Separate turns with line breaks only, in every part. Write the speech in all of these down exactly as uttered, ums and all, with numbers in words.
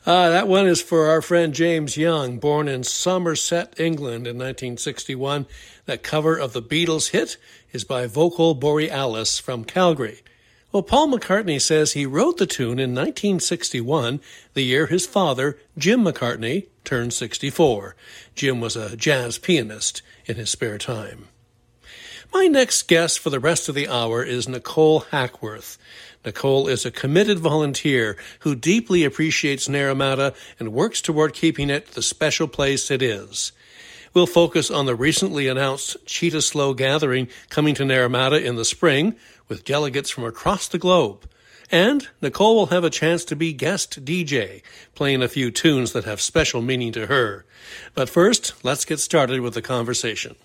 Uh, that one is for our friend James Young, born in Somerset, England in nineteen sixty-one. That cover of the Beatles hit is by Vocal Borealis from Calgary. Well, Paul McCartney says he wrote the tune in nineteen sixty-one, the year his father, Jim McCartney, turned sixty-four. Jim was a jazz pianist in his spare time. My next guest for the rest of the hour is Nicole Hackworth. Nicole is a committed volunteer who deeply appreciates Naramata and works toward keeping it the special place it is. We'll focus on the recently announced Cheetah Slow gathering coming to Naramata in the spring with delegates from across the globe. And Nicole will have a chance to be guest D J, playing a few tunes that have special meaning to her. But first, let's get started with the conversation.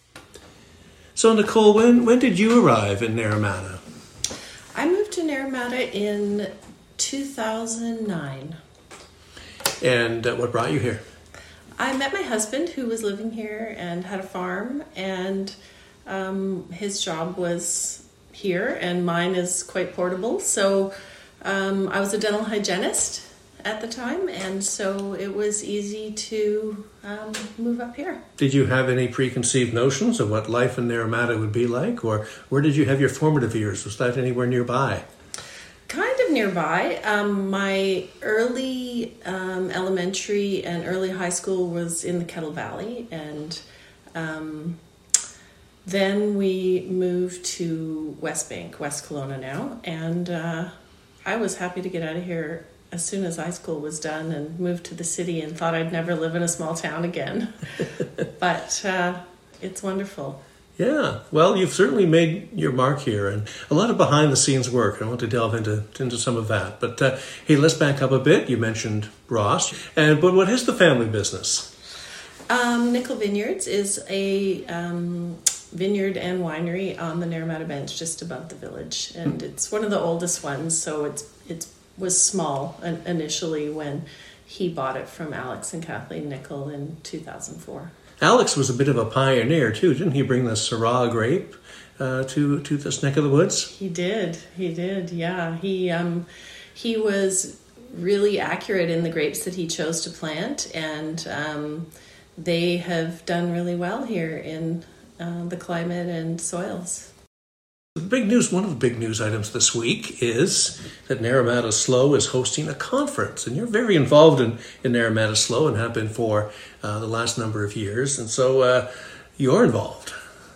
So, Nicole, when, when did you arrive in Naramata?
I moved to Naramata in two thousand nine.
And uh, what brought you here?
I met my husband, who was living here and had a farm, and um, his job was here, and mine is quite portable. So um, I was a dental hygienist at the time, and so it was easy to um, move up here.
Did you have any preconceived notions of what life in Naramata would be like, or where did you have your formative years? Was that anywhere nearby?
Kind of nearby. Um, my early um, elementary and early high school was in the Kettle Valley, and um, then we moved to West Bank, West Kelowna now, and uh, I was happy to get out of here as soon as high school was done and moved to the city and thought I'd never live in a small town again. But uh, it's wonderful.
Yeah, well, you've certainly made your mark here, and a lot of behind-the-scenes work. I want to delve into into some of that. But uh, hey, let's back up a bit. You mentioned Ross, and but what is the family business?
Um, Nickel Vineyards is a um, vineyard and winery on the Naramata Bench, just above the village, and mm. it's one of the oldest ones. So it's it's was small initially when he bought it from Alex and Kathleen Nickel in two thousand four.
Alex was a bit of a pioneer too, didn't he? Bring the Syrah grape uh, to to this neck of the woods.
He did. He did. Yeah. He um, he was really accurate in the grapes that he chose to plant, and um, they have done really well here in uh, the climate and soils.
The big news, one of the big news items this week is that Naramata Slow is hosting a conference, and you're very involved in, in Naramata Slow and have been for uh, the last number of years, and so uh, you're involved.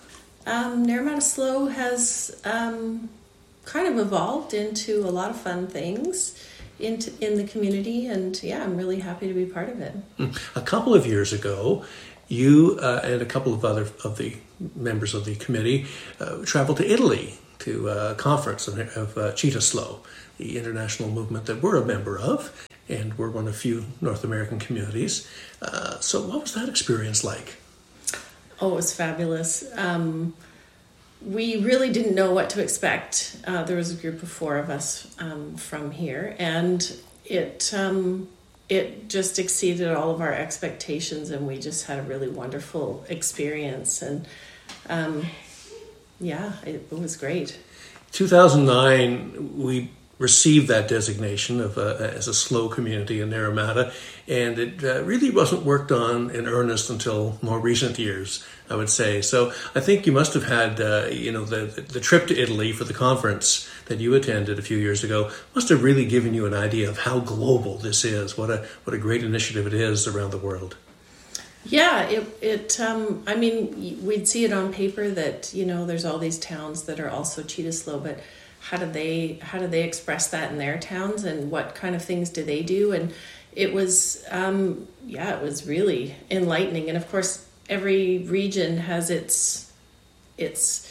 Um, Naramata Slow has um, kind of evolved into a lot of fun things in, in the community, and yeah, I'm really happy to be part of it.
A couple of years ago, you uh, and a couple of other of the members of the committee uh, traveled to Italy to a conference of, of uh, Cheetah Slow, the international movement that we're a member of, and we're one of few North American communities. Uh, so what was that experience like?
Oh, it was fabulous. Um, we really didn't know what to expect. Uh, there was a group of four of us um, from here, and it... Um, It just exceeded all of our expectations, and we just had a really wonderful experience. And um, yeah, it, it was great.
two thousand nine, we received that designation of a, as a slow community in Naramata, and it uh, really wasn't worked on in earnest until more recent years, I would say. So I think you must have had, uh, you know, the, the trip to Italy for the conference that you attended a few years ago must have really given you an idea of how global this is, what a what a great initiative it is around the world.
Yeah, it, it um, I mean, we'd see it on paper that, you know, there's all these towns that are also Cheetah Slow, but how do they how do they express that in their towns, and what kind of things do they do? And it was, um, yeah, it was really enlightening. And of course, every region has its its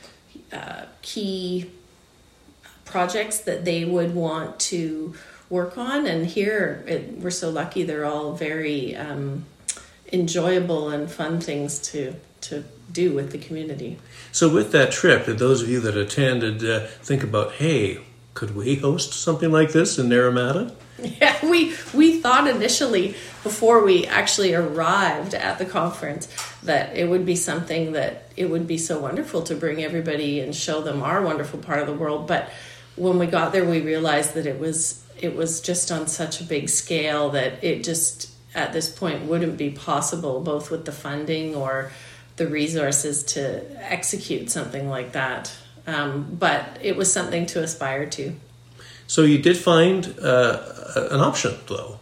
uh, key projects that they would want to work on, and here it, we're so lucky they're all very um, enjoyable and fun things to to do with the community.
So with that trip, did those of you that attended uh, think about, hey, could we host something like this in Naramata?
Yeah, we we thought initially, before we actually arrived at the conference, that it would be something that it would be so wonderful to bring everybody and show them our wonderful part of the world. But when we got there, we realized that it was it was just on such a big scale that it just at this point wouldn't be possible, both with the funding or the resources to execute something like that. Um, but it was something to aspire to.
So you did find uh, an option, though.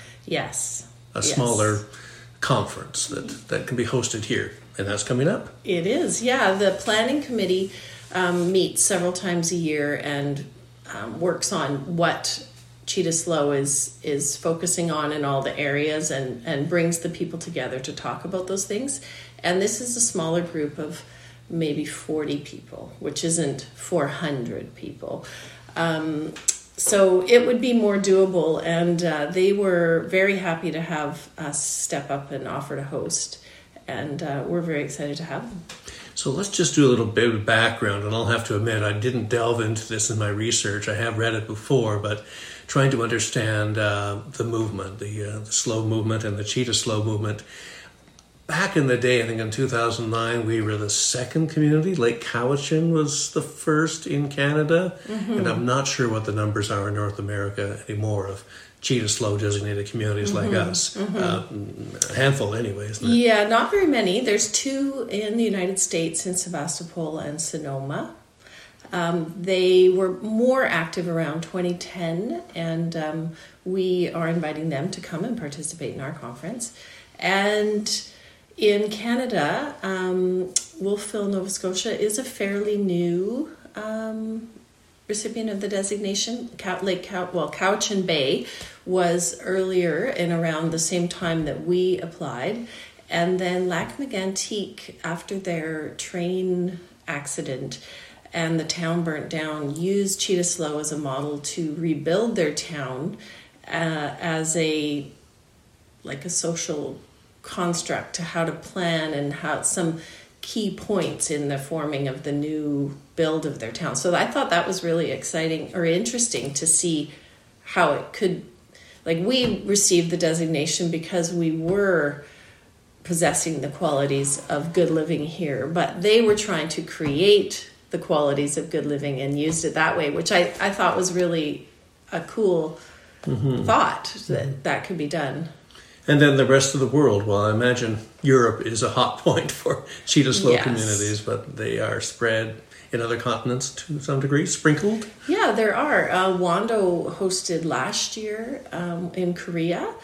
Yes.
A
yes.
smaller conference that, that can be hosted here, and that's coming up.
It is, yeah. The planning committee um, meets several times a year and um, works on what Cheetah Slough is is focusing on in all the areas, and, and brings the people together to talk about those things. And this is a smaller group of maybe forty people, which isn't four hundred people. Um, so it would be more doable, and uh, they were very happy to have us step up and offer to host, and uh, we're very excited to have them.
So let's just do a little bit of background, and I'll have to admit I didn't delve into this in my research. I have read it before, but trying to understand uh, the movement, the, uh, the slow movement and the Cheetah Slough movement. Back in the day, I think in two thousand nine, we were the second community. Lake Cowichan was the first in Canada. Mm-hmm. And I'm not sure what the numbers are in North America anymore of Cheetah Slough designated communities mm-hmm. like us. Mm-hmm. Uh, a handful anyway, isn't it?
Yeah, not very many. There's two in the United States, in Sebastopol and Sonoma. Um, they were more active around twenty ten, and um, we are inviting them to come and participate in our conference. And in Canada, um, Wolfville, Nova Scotia is a fairly new um, recipient of the designation. Cow- Lake Cow- well, Cowichan Bay was earlier and around the same time that we applied. And then Lac Mégantic, after their train accident and the town burnt down, used Cheetah Slough as a model to rebuild their town uh, as a like a social construct to how to plan and how some key points in the forming of the new build of their town. So I thought that was really exciting or interesting to see how it could, like we received the designation because we were possessing the qualities of good living here, but they were trying to create the qualities of good living and used it that way, which I, I thought was really a cool mm-hmm. thought that mm-hmm. that could be done.
And then the rest of the world. Well, I imagine Europe is a hot point for Cheetah Slough yes. communities, but they are spread in other continents to some degree, sprinkled?
Yeah, there are. Uh, Wando hosted last year um, in Korea.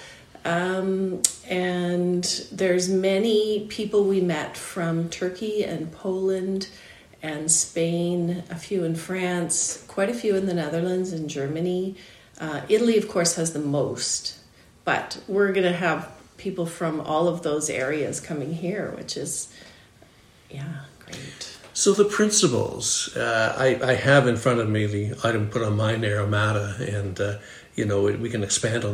Um, and there's many people we met from Turkey and Poland and Spain, a few in France, quite a few in the Netherlands and Germany. Uh, Italy, of course, has the most. But we're going to have people from all of those areas coming here, which is, yeah, great.
So the principles, uh, I, I have in front of me the item put on my Naramata, and, uh, you know, we can expand on